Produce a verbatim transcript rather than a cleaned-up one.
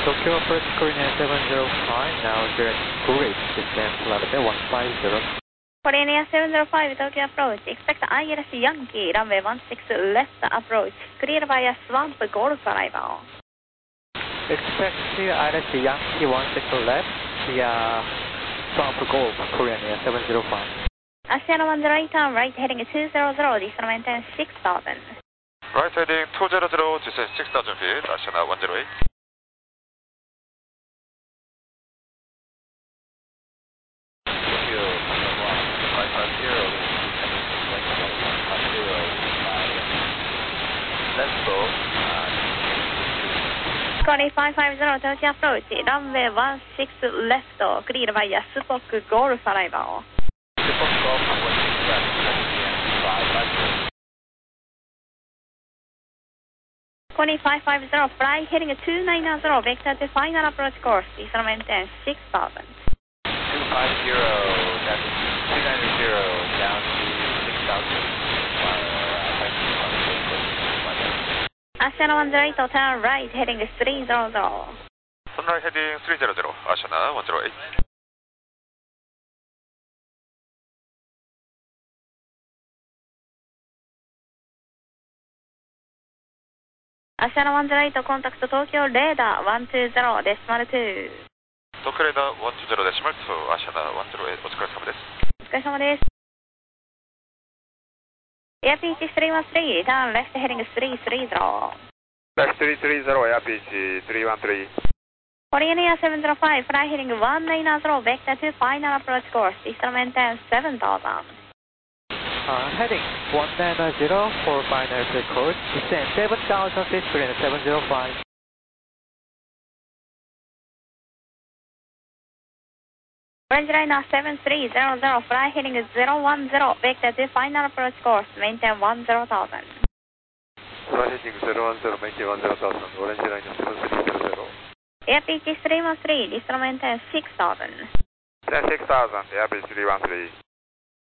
Tokyo approach Korean seven zero five, now direct Kuwait, descent level one five zero. Korean seven zero five, Tokyo approach, expect I L S Yankee, runway one six left approach, clear via Swamp Golf arrival. Expect I L S Yankee one six left via Swamp Golf, Korean seven zero five. Asiana one zero eight, turn right heading two zero zero, descent maintain six thousand. Right heading two zero zero, descent six thousand feet, Asiana one zero eight. Korean five five zero, Tokyo approach, runway one six left, clear via Spock Golf arrival. Spock Golf, one six left, five five zero. Korean five five zero, fly heading two nine zero, vector to final approach course, descent maintain six thousand. two five zero, that's two nine zero, down to six thousand. Asiana one zero eight, turn right heading three zero zero. Sunrise heading three zero zero, Asiana one zero eight. Asiana one zero eight, contact Tokyo radar one two zero, decimal two. Tokyo radar one two zero, decimal two, Asiana one zero eight、お疲れ様です。 お疲れ様です。Air Pitch three one three, turn left heading three three zero. Left three three zero, Air Pitch three one three. Korean Air seven zero five, fly heading one nine zero, vector to final approach course, descent maintain seven thousand. Uh, heading one nine zero for final approach course, descent seven thousand feet, Korean seven zero five. Orange liner seven three zero zero, fly heading zero one zero, vector to final approach course, maintain one zero thousand. Fly heading zero one zero, maintain one zero thousand, orange liner seven three zero zero. Air Pitch three one three, descent maintain six thousand. Then six thousand, Air Pitch three one three.